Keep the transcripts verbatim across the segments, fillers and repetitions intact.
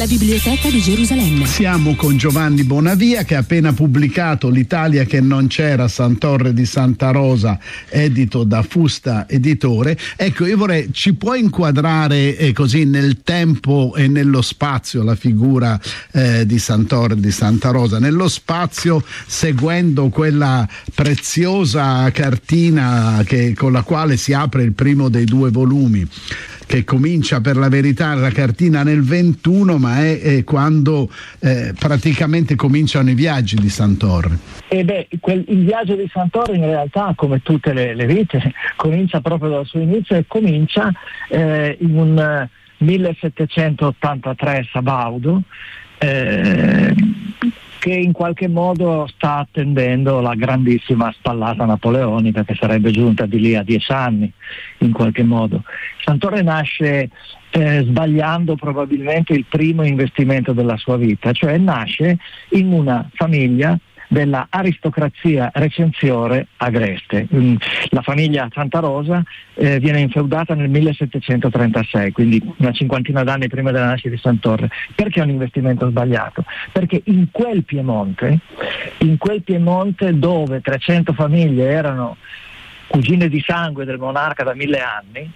della Biblioteca di Gerusalemme. Siamo con Giovanni Bonavia, che ha appena pubblicato L'Italia che non c'era, Santorre di Santa Rosa, edito da Fusta Editore. Ecco, io vorrei, ci può inquadrare eh, così nel tempo e nello spazio la figura eh, di Santorre di Santa Rosa, nello spazio, seguendo quella preziosa cartina che, con la quale si apre il primo dei due volumi, che comincia per la verità la cartina nel ventuno, ma è, è quando eh, praticamente cominciano i viaggi di Santorre. E beh, quel, il viaggio di Santorre in realtà, come tutte le, le vite, comincia proprio dal suo inizio e comincia eh, in un millesettecentottantatré sabaudo, eh, che in qualche modo sta attendendo la grandissima spallata napoleonica, che sarebbe giunta di lì a dieci anni in qualche modo. Santorre nasce eh, sbagliando probabilmente il primo investimento della sua vita, cioè nasce in una famiglia della aristocrazia recensiore agreste. La famiglia Santa Rosa eh, viene infeudata nel millesettecentotrentasei, quindi una cinquantina d'anni prima della nascita di Santorre. Perché è un investimento sbagliato? Perché in quel Piemonte, in quel Piemonte dove trecento famiglie erano cugine di sangue del monarca da mille anni,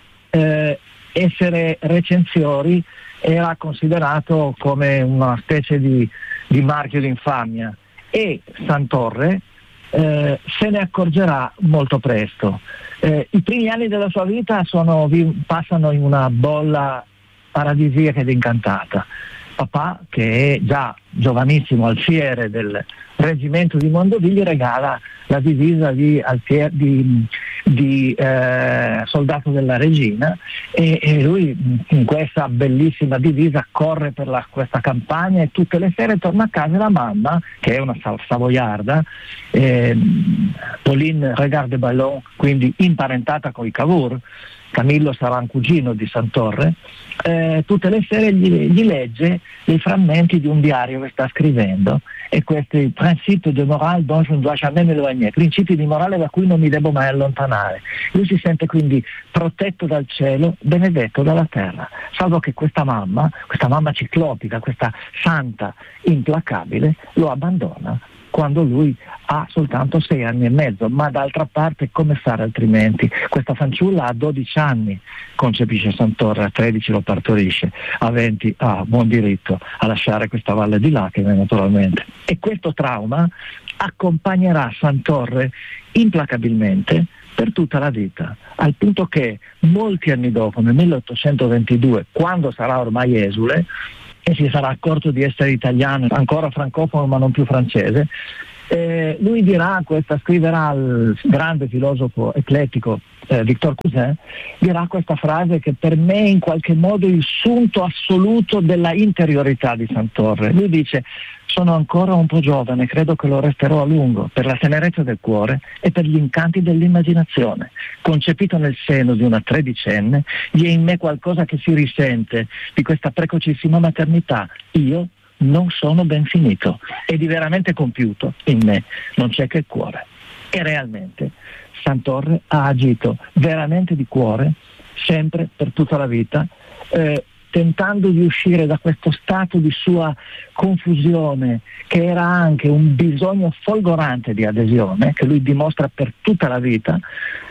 eh, essere recensiori era considerato come una specie di, di marchio d'infamia. E Santorre eh, se ne accorgerà molto presto. Eh, I primi anni della sua vita sono, passano in una bolla paradisiaca ed incantata. Papà, che è già giovanissimo alfiere del reggimento di Mondovì, gli regala la divisa di, alfiere, di, di eh, soldato della regina, e, e lui in questa bellissima divisa corre per la, questa campagna, e tutte le sere torna a casa la mamma, che è una savoiarda, eh, Pauline Regard de Ballon, quindi imparentata con i Cavour. Camillo sarà un cugino di Santorre. Eh, tutte le sere gli, gli legge dei frammenti di un diario che sta scrivendo, e questi principi de morale dont je ne dois jamais m'éloigner, principi di morale da cui non mi devo mai allontanare. Lui si sente quindi protetto dal cielo, benedetto dalla terra, salvo che questa mamma, questa mamma ciclopica, questa santa implacabile, lo abbandona quando lui ha soltanto sei anni e mezzo. Ma d'altra parte come fare altrimenti? Questa fanciulla a dodici anni concepisce Santorre, a tredici lo partorisce, a venti ha buon diritto a lasciare questa valle di lacrime, naturalmente. E questo trauma accompagnerà Santorre implacabilmente per tutta la vita, al punto che molti anni dopo, nel milleottocentoventidue, quando sarà ormai esule e si sarà accorto di essere italiano, ancora francofono ma non più francese, eh, lui dirà, questa scriverà al grande filosofo eclettico eh, Victor Cousin, dirà questa frase che per me è in qualche modo il sunto assoluto della interiorità di Santorre. Lui dice: sono ancora un po' giovane, credo che lo resterò a lungo, per la tenerezza del cuore e per gli incanti dell'immaginazione. Concepito nel seno di una tredicenne, vi è in me qualcosa che si risente di questa precocissima maternità. Io non sono ben finito, e di veramente compiuto in me non c'è che il cuore. E realmente Santorre ha agito veramente di cuore, sempre, per tutta la vita, eh, tentando di uscire da questo stato di sua confusione, che era anche un bisogno folgorante di adesione, che lui dimostra per tutta la vita,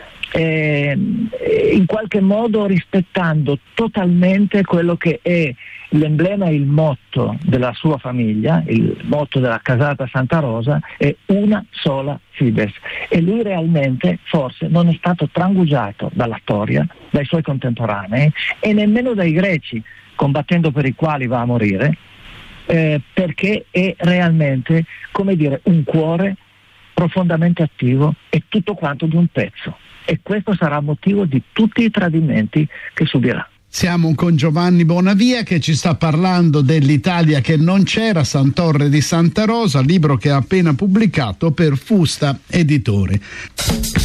eh, in qualche modo rispettando totalmente quello che è l'emblema e il motto della sua famiglia, il motto della casata Santa Rosa è una sola fides, e lui realmente forse non è stato trangugiato dalla storia, dai suoi contemporanei e nemmeno dai greci, combattendo per i quali va a morire, eh, perché è realmente, come dire, un cuore profondamente attivo e tutto quanto di un pezzo, e questo sarà motivo di tutti i tradimenti che subirà. Siamo con Giovanni Bonavia, che ci sta parlando dell'Italia che non c'era, Santorre di Santa Rosa, libro che ha appena pubblicato per Fusta Editore.